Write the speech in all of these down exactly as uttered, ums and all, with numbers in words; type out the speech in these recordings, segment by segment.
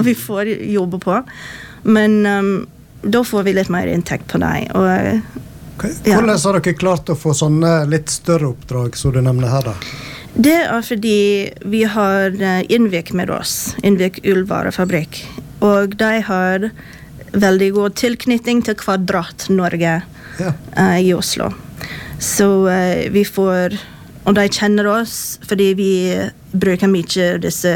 hva vi får jobbe på. Men um, da får vi litt mer inntekt på deg. Og, okay. Hvordan har dere klart å få sånne litt større oppdrag, som du nevner her da? Det er fordi vi har Innvik med oss, Innvik Ullvarefabrikk. Og de har veldig god tilknytning til Kvadrat Norge ja. uh, i Oslo. Så uh, vi får, og de kjenner oss fordi vi bruker mye disse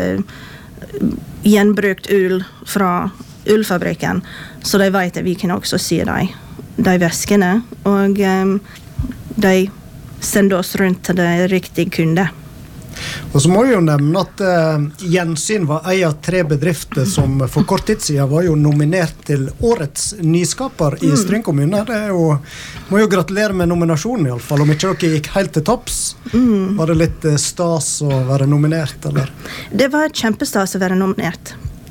gjenbrukt ull fra ullfabrikken, så de vet at vi kan også sy de, de veskene, og um, de sender oss rundt til de riktige kunder. Og så må vi jo nevne at uh, Gjensyn var en av tre bedrifter som for kort tid siden var jo nominert til Årets Nyskaper i Stryn kommune. Det er jo, må jo gratulere med nominasjonen i alle fall, om ikke dere gikk helt til topps. Mm. Var det litt uh, stas å være nominert, eller? Det var kjempestas å være nominert.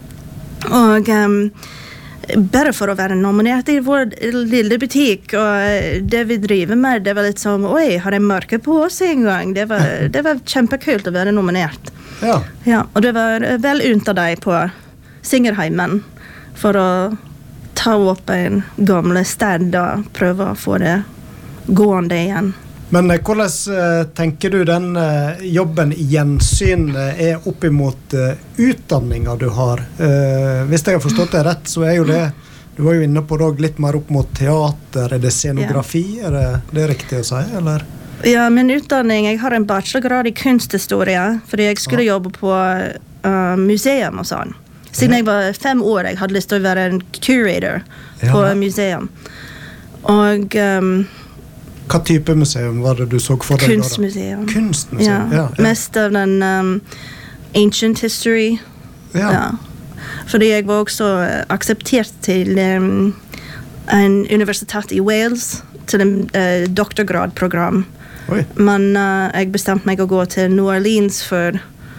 Og um, bare for å være nominert i vår lille butikk, og det vi driver med, det var litt som, oi, har jeg mørke på oss en gang? Det var, det var kjempekult å være nominert. Ja. Ja, og det var vel unt av deg på Singerheimen for å ta opp en gamle sted og prøve å få det gående igjen. Men hvordan uh, tenker du den uh, jobben i Gjensyn uh, er opp imot uh, utdanningen du har? Uh, hvis jeg har forstått det rett, så er jo det, du var jo inne på det litt mer opp mot teater, er det scenografi, yeah. er det, det er riktig å si, eller? Ja, min utdanning, jeg har en bachelorgrad i kunsthistorie, fordi jeg skulle ja. jobbe på uh, museum og sånn. Siden ja. jeg var fem år, jeg hadde lyst til å være en curator ja. på museum. Og... Um, Hva type museum var det du så for deg? Kunstmuseum. Kunstmuseum, ja. ja. ja. Mest av den um, ancient history. Ja. ja. Fordi jeg var også akseptert til um, en universitet i Wales, til en uh, doktorgradprogram. Oi. Men uh, jeg bestemte meg å gå til New Orleans for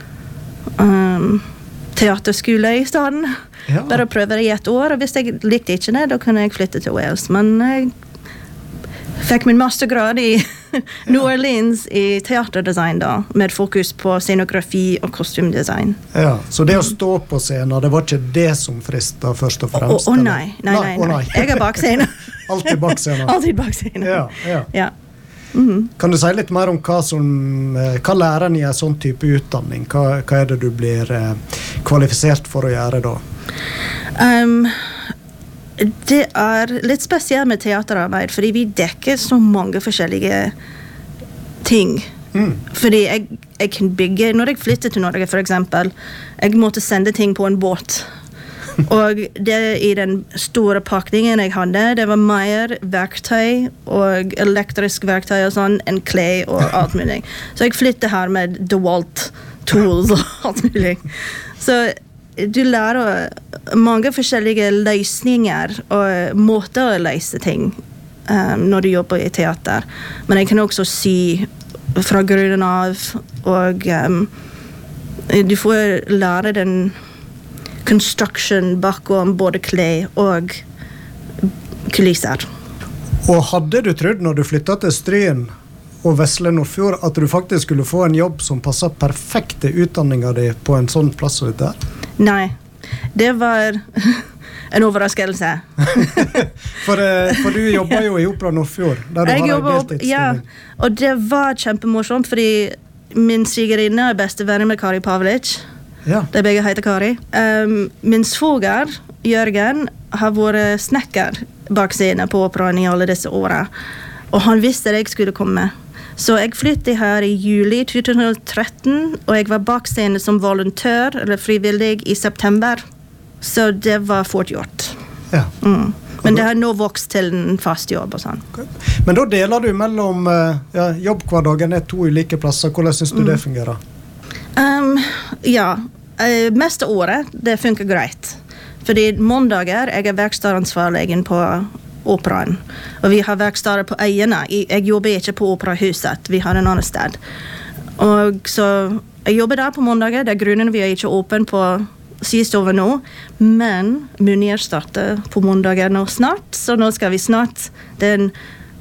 um, teaterskole i staden. Ja. Bare prøve det i et år, og hvis jeg likte ikke det, da kunne jeg flytte til Wales. Men jeg fikk min mastergrad i New Orleans i teaterdesign da, med fokus på scenografi og kostymdesign. Ja, så det å stå på scenen, det var ikke det som fristet først og fremst? Å, å nei, nei, nei, nei. nei. Jeg er bak scenen. Alltid bak scenen? Alltid bak scenen. Ja, ja. ja. Mm-hmm. Kan du si litt mer om hva som, hva lærer ni en sånn type utdanning? Hva, hva er det du blir eh, kvalifisert for å gjøre da? Um... Det er litt spesielt med teaterarbeid, fordi vi dekker så mange forskjellige ting. Mm. Fordi jeg, jeg kan bygge, når jeg flyttet til Norge for eksempel, jeg måtte sende ting på en båt. Og det i den store pakningen jeg hadde, det var mer verktøy og elektrisk verktøy og sånn, enn klei og alt mulig. Så jeg flyttet her med DeWalt tools og alt mulig. Så du lærer mange forskjellige løsninger og måter å løse ting um, når du jobber i teater. Men jeg kan også sy fra grunnen av, og um, du får lære den construction bakom både klei og kulisser. Og hadde du trodd når du flyttet til Stryn og Vesle Nordfjord at du faktisk skulle få en jobb som passer perfekt til utdanningen din på en sånn plass som dette? Nei, det var en overraskelse. for, for du jobber jo i Opera Nordfjord, der du jeg har en deltidsstilling. Ja, og det var kjempemorsomt, fordi min svigerinne er bestevenner med Kari Pavlic. Ja. De begge heter Kari. Um, min svoger, Jørgen, har vært snekker bak scenen på operaen i alle disse årene. Og han visste at jeg skulle komme. Så jeg flyttet her i juli tjue tretten, og jeg var bak scenen som volontør, eller frivillig, i september. Så det var fort gjort. Ja. Mm. Men det har nå vokst til en fast jobb og sånn. Okay. Men da deler du mellom ja, jobbhverdagen er to ulike plasser. Hvordan synes du mm. det fungerer? Um, ja, uh, meste året, det funker greit. Fordi måndager, jeg er verkstedansvarlegen på operaen. Og vi har verksteder på eierne. Jeg jobber ikke på operahuset. Vi har en annen sted. Og så jeg jobber der på måndager. Det er grunnen vi er ikke åpen på sist over nå. Men Munier starter på måndager nå snart. Så nå skal vi snart. Det er en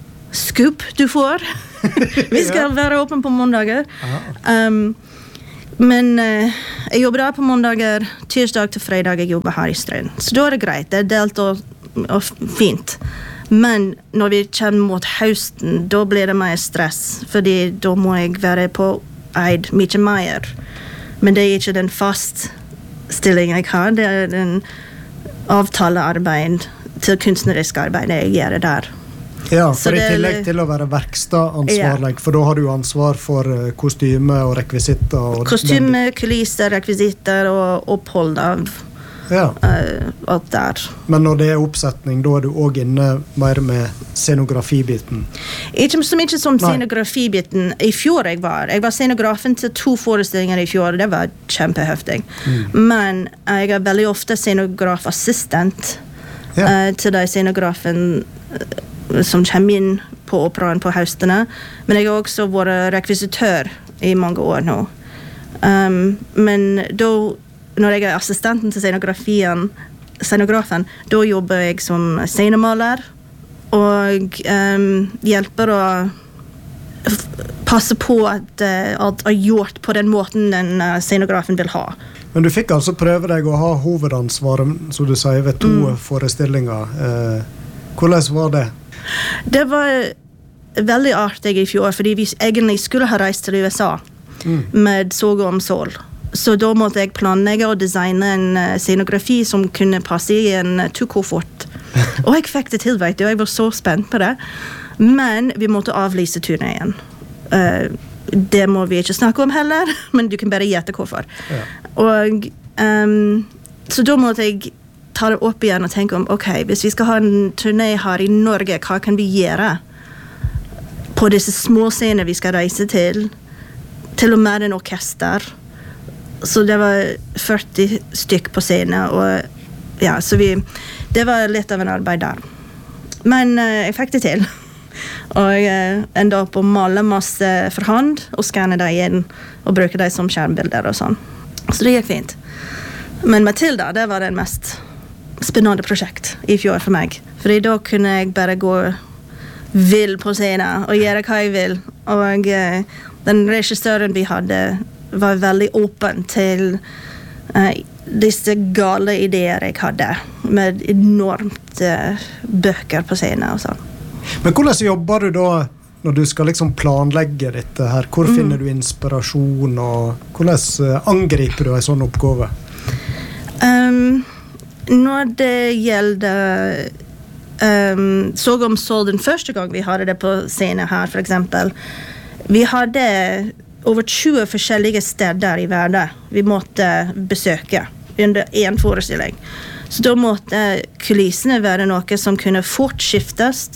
scoop du får. Vi skal være åpen på måndager. Um, Men eh, jeg jobber da på måndager, tirsdag til fredag jeg jobber her i Stryn. Så da er det greit, det er delt og, og fint. Men når vi kommer mot høsten, da blir det mer stress, fordi da må jeg være på eid mye mer. Men det er ikke den fast stilling jeg har, det er den avtalearbeid til kunstnerisk arbeid jeg gjør der. Ja, for Så i det- tillegg til å være verkstedansvarlig, for da har du ansvar for eh, kostyme og rekvisitter. Og Kostyme, kulisser, rekvisitter og opphold av Ja, eh, alt der. men når det er oppsetning, da er du også inne mer med scenografibiten. Ikke så mye som Nei. scenografibiten i fjor jeg var. Jeg var scenografen til to forestillinger i fjor, det var kjempehøftig. Men jeg er veldig ofte scenografassistent Ja. eh, til de scenografen eh, som kommer inn på operaen på høstene. Men jeg har også vært rekvisitør i mange år nå. Um, men da, når jeg er assistenten til scenografien, scenografen, da jobber jeg som scenemaler og um, hjelper å f- passe på at uh, alt er gjort på den måten den uh, scenografen vil ha. Men du fikk altså prøve deg å ha hovedansvaret, som du sier, ved to forestillinger. Eh, hvordan var det? Det var veldig artig i fjor, fordi vi egentlig skulle ha reist til U S A med Soga om Sol. Så da måtte jeg planlegge og designe en uh, scenografi som kunne passe i en uh, to-koffert. Og jeg fikk det til, vet du, jeg var så spent på det. Men vi måtte avlyse turneen. Uh, det må vi ikke snakke om heller, men du kan bare gjette hvorfor. Ja. Og um, så da måtte jeg ta det opp igjen og tenke om, ok, hvis vi skal ha en turné her i Norge, hva kan vi gjøre på disse små scener vi skal reise til, til og med en orkester. Så det var førti stykk på scenen, og ja, så vi, det var litt av en arbeid der. Men eh, jeg fikk det til. Og jeg uh, enda opp å male masse for hånd og skanne dem inn og bruke dem som skjermbilder og sånn. Så det gikk fint. Men Matilda, det var det mest spennende prosjekt i fjor for meg. Fordi da kunne jeg bare gå vill på scenen og gjøre hva jeg vil. Og uh, den regissøren vi hadde var veldig åpen til uh, disse gale ideer jeg hadde med enormt uh, bøker på scenen og sånn. Men hvordan jobber du da når du skal liksom planlegge dette her? Hvor finner du inspirasjon, og hvordan eh, angriper du en sånn oppgave? Um, når det gjelder um, Soga om Sol den første gang vi hadde det på scenen her, for eksempel, vi hadde over tjue forskjellige steder i verden vi måtte besøke under en forestilling. Så da måtte kulissene være noe som kunne fort skiftes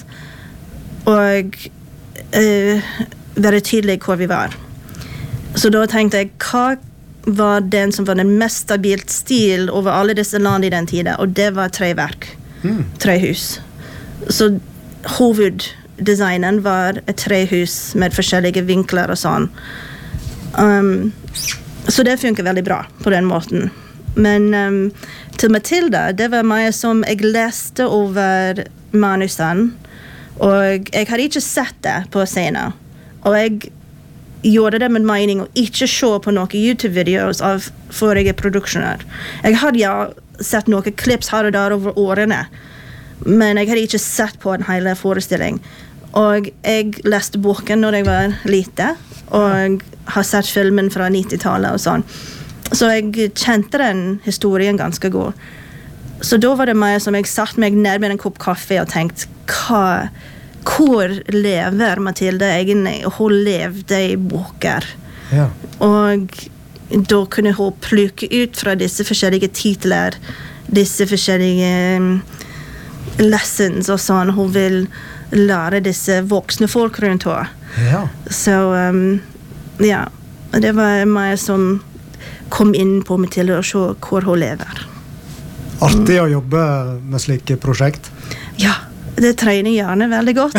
og uh, være tydelig hvor vi var. Så da tenkte jeg, hva var den som var den mest stabilt stil over alle disse land i den tiden? Og det var treverk, mm. trehus. Så hoveddesignen var et trehus med forskjellige vinkler og sånn. Um, så det funker veldig bra på den måten. Men um, til Matilda, det var meg som jeg leste over manusen, og jeg hadde ikke sett det på scenen. Og jeg gjorde det med mening å ikke se på noen YouTube-videoer av forrige produksjoner. Jeg hadde ja sett noen klips her og der over årene, men jeg hadde ikke sett på en hele forestilling. Og jeg leste boken når jeg var lite, og har sett filmen fra nittitallet og sånn. Så jeg kjente den historien ganske god. Så da var det meg som jeg satt meg ned med en kopp kaffe og tenkte, hva, hvor lever Matilda egentlig? Og hun levde i boker. Ja. Og da kunne hun plukke ut fra disse forskjellige titler, disse forskjellige um, lessons og sånn. Hun vil lære disse voksne folk rundt henne. Ja. Så um, ja, det var meg som kom inn på Matilda og så hvor hun lever. Artig å jobbe med slike prosjekt. Ja, det trener gjerne veldig godt.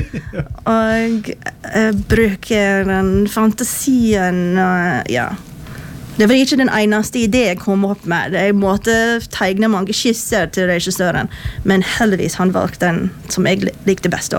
Og jeg bruker den fantasien, og ja. Det var ikke den eneste idé jeg kom opp med. Jeg måtte tegne mange skisser til regissøren, men heldigvis han valgte den som jeg likte best også.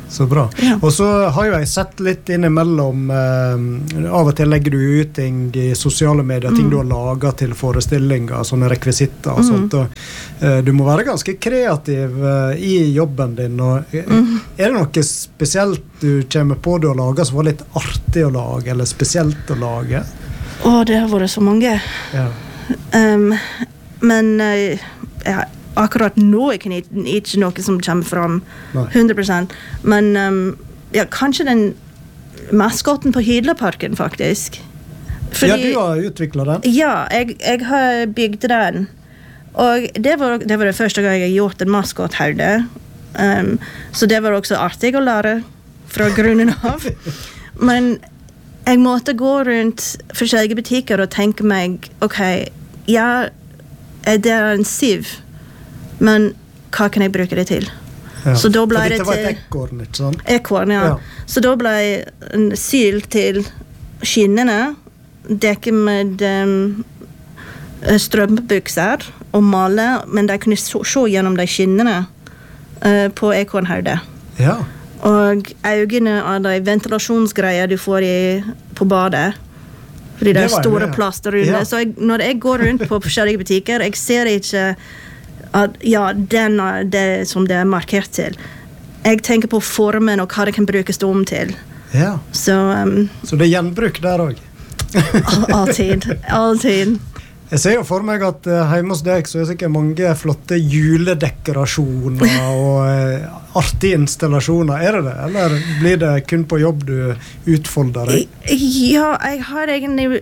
Så bra. Ja. Og så har jo jeg sett litt innimellom, eh, av og til legger du ut ting i sosiale medier, ting du har laget til forestillinger, sånne rekvisitter og sånt, og eh, du må være ganske kreativ eh, i jobben din, og eh, er det noe spesielt du kommer på du har laget som var litt artig å lage, eller spesielt å lage? Å, det har vært så mange. Ja. Um, men uh, ja, akkurat nå er det ikke noe som kommer fram hundre prosent. Men um, ja, kanskje den maskotten på Hydlaparken, faktisk. Fordi, ja, du har utviklet den. Ja, jeg, jeg har bygd den. Og det var, det var det første gang jeg har gjort en maskotthaude. Um, så det var også artig å lære fra grunnen av. Men jeg måtte gå rundt forskjellige butikker og tenke meg, ok, ja, det er en siv, men hva kan jeg bruke det til? Ja. Så da ble For det dette var til... et ekorn, ikke sant? Ekorn, ja. Ja. Så da ble en syl til skinnene, dekke med um, strømpebukser og male, men de kunne se, se gjennom de skinnene uh, på ekornhaudet. Ja. Og øynene av de ventilasjonsgreier du får i, på badet. Fordi det er store det, ja. plasterrunde. Ja. Så jeg, når jeg går rundt på forskjellige butikker, jeg ser ikke at ja, den er det som det er markert til. Jeg tenker på formen og hva det kan brukes om til. Ja. Så, um, Så det er gjenbruk der også? alltid. Alltid. Jeg ser jo for meg at uh, hjemme hos deg så er det sikkert mange flotte juledekorasjoner og uh, artige installasjoner. Er det det? Eller blir det kun på jobb du utfolder deg? Ja, jeg har egentlig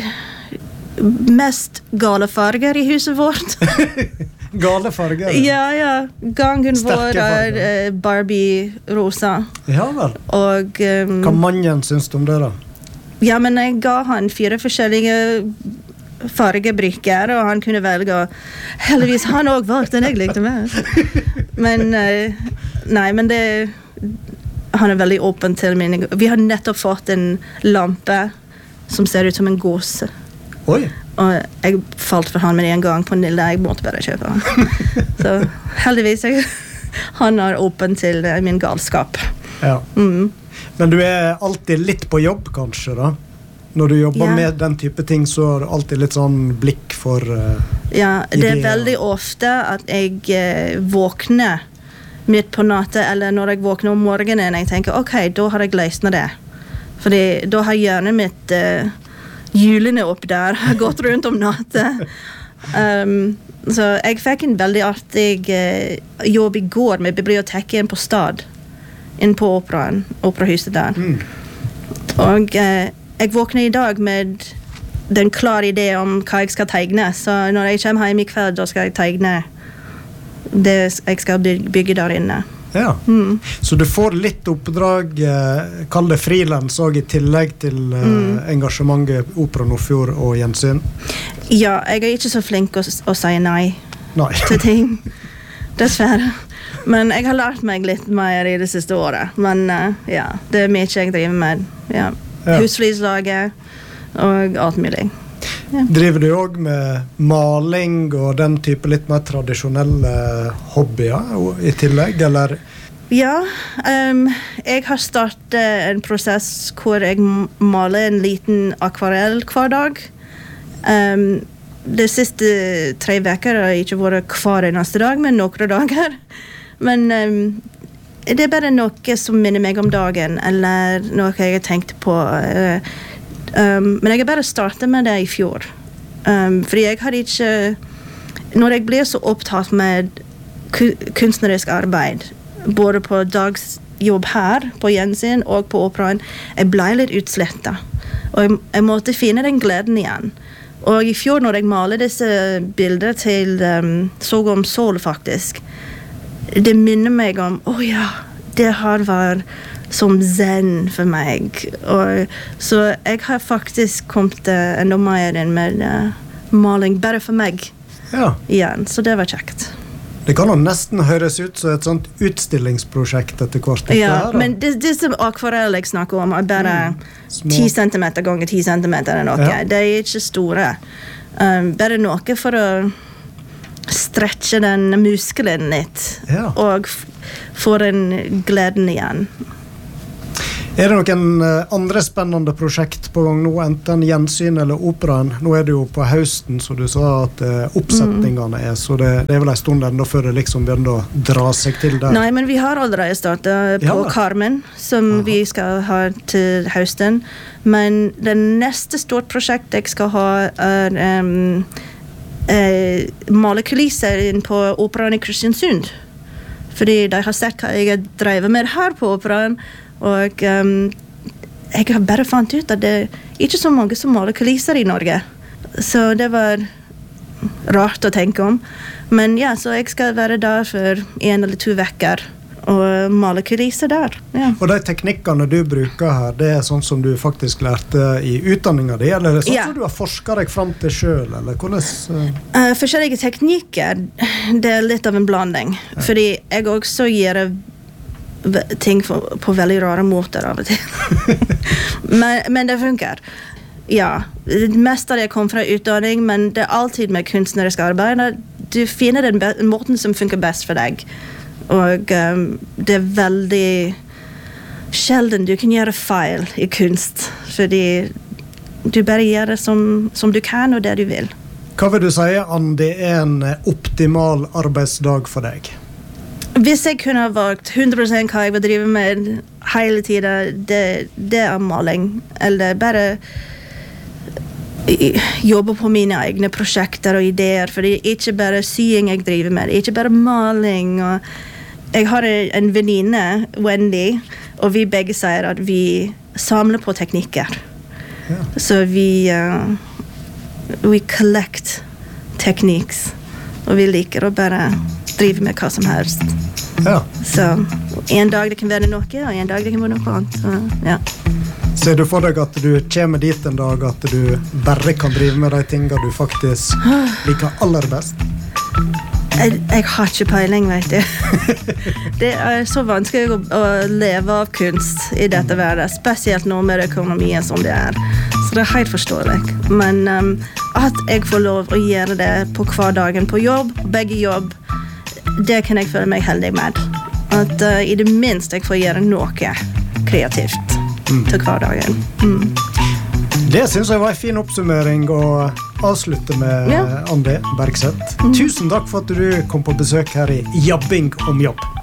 mest gale farger i huset vårt. Gale farger? Ja, ja. Gangen Sterke vår er uh, Barbie-rosa. Ja vel. Og... Um, Hva mannen synes du om det da? Ja, men jeg ga han fire forskjellige fargebrikker, og han kunne velge. Heldigvis han også valgt den jeg likte med. Men, uh, nei, men det... Han er veldig åpen til mine... Vi har nettopp fått en lampe som ser ut som en gåse. Oi! Og jeg falt for han med en gang på Nille. Jeg måtte bare kjøpe han. Så heldigvis jeg, han er åpen til uh, min galskap. Ja. Mm. Men du er alltid litt på jobb, kanskje, da? Når du jobber ja. med den type ting, så er det alltid litt sånn blikk for uh, Ja, det er ideer. veldig ofte at jeg uh, våkner midt på natten, eller når jeg våkner om morgenen, jeg tenker, ok, da har jeg løsnet det. Fordi da har hjernen mitt uh, hjulene opp der, har gått rundt om natten. Um, så jeg fikk en veldig artig uh, jobb i går med biblioteket på Stad, inn på operaen, operahuset der. Mm. Og uh, jeg våkner i dag med den klare idé om hva jeg skal tegne, så når jeg kommer hjem i kveld, da skal jeg tegne det jeg skal bygge der inne. Ja, Mm. så du får litt oppdrag, eh, kall det frilans også, i tillegg til eh, Mm. engasjementet Opera Nordfjord og gjensyn. Ja, jeg er ikke så flink å, å si nei Nei. til ting, dessverre. Men jeg har lært meg litt mer i det siste året. Men uh, ja, det er mye jeg driver med. Ja. Ja. Husflidslaget og alt mulig. Ja. Driver du også med maling og den type litt mer tradisjonelle hobbyer og- i tillegg, eller? Ja, um, jeg har startet en prosess hvor jeg m- maler en liten akvarell hver dag. Um, de siste tre veker har jeg ikke vært hver eneste dag, men noen dager. Men um, det er bare noe som minner meg om dagen, eller noe jeg har tenkt på. Uh, um, men jeg har bare startet med det i fjor. Um, fordi jeg har ikke... Når jeg blir så opptatt med ku- kunstnerisk arbeid, både på dagsjobb her, på gjensyn og på operaen, jeg ble litt utslettet. Og jeg, jeg måtte finne den gleden igjen. Og i fjor når jeg maler disse bilder til um, Såg om Sol faktisk, det minner meg om, åh oh ja, det har vært som zen for meg. Og, så jeg har faktisk kommet uh, enda mer inn med uh, maling, bare for meg Ja. igjen. Så det var kjekt. Det kan jo nesten høres ut som et sånt utstillingsprosjekt etter hvert. dette Ja, her, da. men det, disse akvarell jeg snakker om er bare Små. ti centimeter ganger ti centimeter eller noe. Ja. Det er ikke store. Um, bare noe for å stretche den muskelen litt. Ja. Og f- får en gleden igjen. Er det noen andre spennende prosjekt på gang nå, enten gjensyn eller operaen? Nå er det jo på høsten, så du sa at oppsetningene er, så det, det er vel en stund enda før det liksom begynner å dra seg til der. Nei, men vi har allerede startet på Ja. Carmen, som Aha. vi skal ha til høsten. Men det neste stort prosjekt jeg skal ha er um, eh, malekulisser inn på operaen i Kristiansund. Fordi de har sett hva jeg har drevet med her på operaen, og um, jeg har bare fant ut at det er ikke så mange som maler kulisser i Norge. Så det var rart å tenke om. Men ja, så jeg skal være der for en eller to vekker og male kulisser der. Ja. Og de teknikkene du bruker her, det er sånn som du faktisk lærte i utdanningen din, eller er det sånn Ja. som du har forsket deg frem til selv, eller hvordan? Uh... Uh, forskjellige teknikker, det er litt av en blanding. Ja. Fordi jeg også gjør ting for, på veldig rare måter av og til. men, men det funker. Ja, det meste av det kom fra utdanning, men det er alltid med kunstnerisk arbeid. Du finner den be- måten som funker best for deg. Og um, det er veldig sjelden du kan gjøre feil i kunst, fordi du bare gjør det som, som du kan og det du vil. Hva vil du si, Andi, er en optimal arbeidsdag for deg? Hvis jeg kunne ha valgt hundre prosent hva jeg vil drive med hele tiden, det, det er maling. Eller bare jobbe på mine egne prosjekter og ideer, for det er ikke bare sying jeg driver med, det er ikke bare maling. Og jeg har en venninne, Wendy, og vi begge sier at vi samler på teknikker. Ja. Så vi uh, we collect techniques, og vi liker å bare drive med hva som helst. Ja. Så en dag det kan være noe, og en dag det kan være noe annet. Så, ja. Ser du for deg at du kommer dit en dag at du bare kan drive med de tingene du faktisk liker aller best? Jeg, jeg har ikke peiling, vet du. Det er så vanskelig å, å leve av kunst i dette verden, spesielt nå med økonomien som det er. Så det er helt forståelig. Men um, at jeg får lov å gjøre det på hver dagen på jobb, begge jobb, det kan jeg føle meg heldig med. At uh, i det minste jeg får gjøre noe kreativt mm. til hver dagen. Mm. Det synes jeg var en fin oppsummering å avslutte med, ja. Andi Bergseth. Mm. Tusen takk for at du kom på besøk her i Jabbing om jobb.